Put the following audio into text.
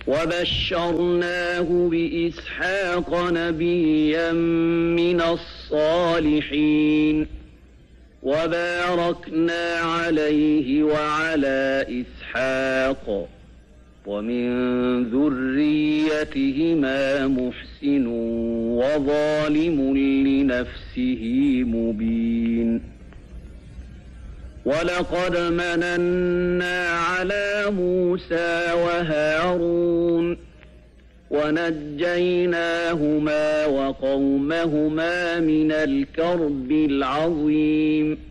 وبشرناه بإسحاق نبيا من الصالحين وباركنا عليه وعلى إسحاق ومن ذريتهما محسن وظالم لنفسه مبين ولقد مننا على موسى وهارون ونجيناهما وقومهما من الكرب العظيم